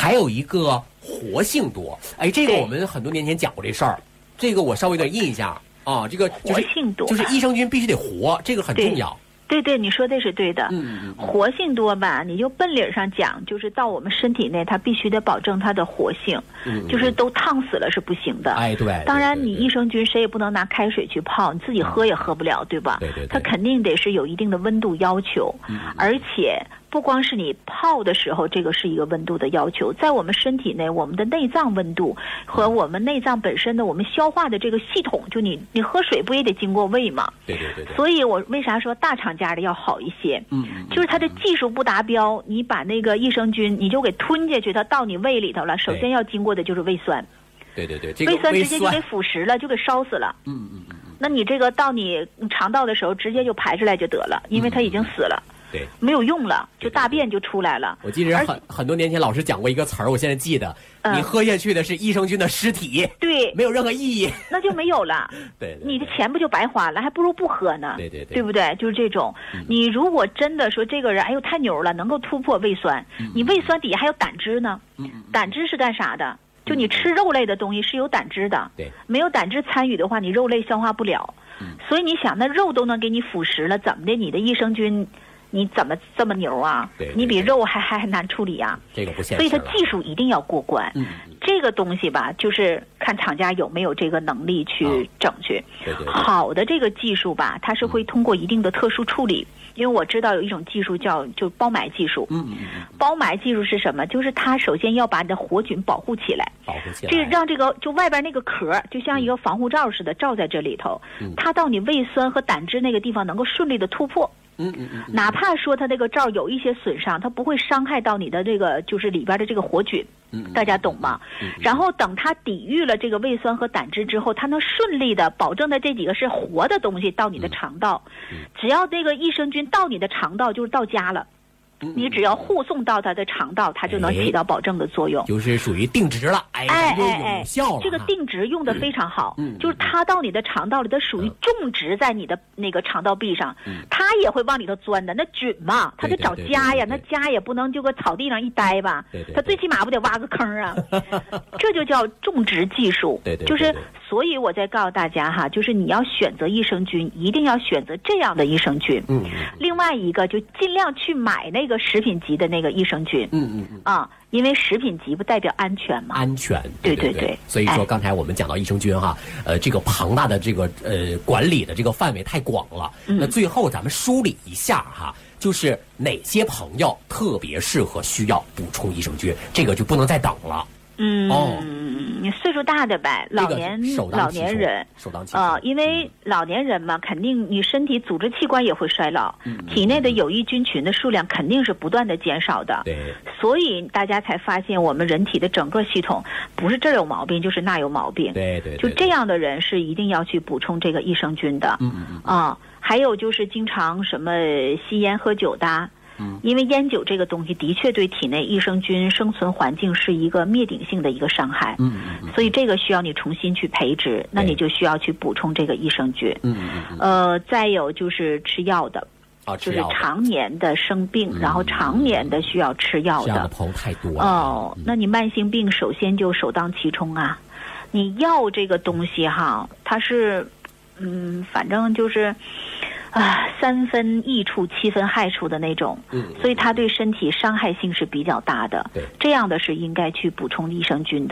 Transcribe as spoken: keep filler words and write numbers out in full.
还有一个活性多。哎，这个我们很多年前讲过这事儿，这个我稍微有点印象啊。这个就是活性多， 就是益生菌必须得活，这个很重要。 对对，你说的是对的。 嗯嗯嗯， 活性多吧，你就本理上讲，就是到我们身体内，它必须得保证它的活性， 嗯嗯， 就是都烫死了是不行的。 哎，对。 当然，你益生菌谁也不能拿开水去泡，你自己喝也喝不了，对吧？ 对对对。 它肯定得是有一定的温度要求， 嗯嗯， 而且不光是你泡的时候，这个是一个温度的要求，在我们身体内，我们的内脏温度和我们内脏本身的我们消化的这个系统，就你你喝水不也得经过胃吗？ 对对对对。 所以我为啥说大厂家的要好一些？ 嗯， 就是它的技术不达标，你把那个益生菌你就给吞下去，它到你胃里头了，首先要经过的就是胃酸。 对对对，这个胃酸直接就给腐蚀了，就给烧死了。 嗯嗯嗯。 那你这个到你肠道的时候，直接就排出来就得了，因为它已经死了。 对， 没有用了，就大便就出来了。 我记得很很多年前老师讲过一个词儿，我现在记得，嗯、你喝下去的是益生菌的尸体， 对， 没有任何意义， 那就没有了。 对, 对, 对， 你的钱不就白花了，还不如不喝呢。 对对对， 对不对？就是这种，嗯、你如果真的说这个人，哎呦太牛了，能够突破胃酸，嗯、你胃酸底下还有胆汁呢。嗯、胆汁是干啥的？就你吃肉类的东西是有胆汁的， 对， 没有胆汁参与的话，你肉类消化不了。嗯、所以你想，那肉都能给你腐蚀了，怎么的？你的益生菌。你怎么这么牛啊？ 对对对， 你比肉还还还难处理啊！ 这个不现实， 所以它技术一定要过关。 嗯， 这个东西吧，就是看厂家有没有这个能力去整去。 啊、对对对， 好的这个技术吧，它是会通过一定的特殊处理。嗯、因为我知道有一种技术叫就包埋技术。 嗯嗯嗯。 包埋技术是什么？就是它首先要把你的活菌保护起来， 保护起来， 这让这个就外边那个壳就像一个防护罩似的罩在这里头，嗯、它到你胃酸和胆汁那个地方能够顺利的突破。 嗯嗯嗯， 哪怕说它这个罩有一些损伤，它不会伤害到你的这个就是里边的这个活菌， 嗯， 大家懂吗？嗯，然后等它抵御了这个胃酸和胆汁之后，它能顺利的保证的这几个是活的东西到你的肠道，嗯，只要这个益生菌到你的肠道就是到家了。你只要护送到它的肠道，它就能起到保证的作用， 哎、就是属于定植了，哎哎哎哎， 有效了。 这个定植用的非常好， 嗯， 就是它到你的肠道里，它属于种植在你的那个肠道壁上，嗯，它也会往里头钻的。那菌嘛，它就找家呀，那家也不能就搁草地上一待吧， 对对对， 它最起码不得挖个坑啊，这就叫种植技术， 对对， 就是所以我在告诉大家哈，就是你要选择益生菌，一定要选择这样的益生菌， 嗯， 另外一个就尽量去买那个食品级的那个益生菌， 嗯嗯嗯啊，因为食品级不代表安全嘛， 安全， 对对对, 对, 对。 所以说刚才我们讲到益生菌哈，呃，这个庞大的这个呃管理的这个范围太广了。 嗯、 那最后咱们梳理一下哈，就是哪些朋友特别适合需要补充益生菌，这个就不能再等了。 嗯， 哦， 你岁数大的呗，老年、 这个、 老年人， 首当其冲啊、呃，因为老年人嘛，肯定你身体组织器官也会衰老，嗯、体内的有益菌群的数量肯定是不断的减少的。 对， 所以大家才发现我们人体的整个系统不是这儿有毛病就是那有毛病。 对 对, 对, 对， 就这样的人是一定要去补充这个益生菌的。 嗯嗯嗯啊、呃，还有就是经常什么吸烟喝酒的。 嗯， 因为烟酒这个东西的确对体内益生菌生存环境是一个灭顶性的一个伤害， 嗯嗯， 所以这个需要你重新去培植，那你就需要去补充这个益生菌， 嗯嗯嗯， 呃，再有就是吃药的， 啊， 就是常年的生病，然后常年的需要吃药的， 这样的朋友太多了哦，那你慢性病首先就首当其冲啊，你药这个东西哈，它是，嗯，反正就是。啊，三分益处，七分害处的那种， 嗯， 所以它对身体伤害性是比较大的。 对， 这样的是应该去补充益生菌的。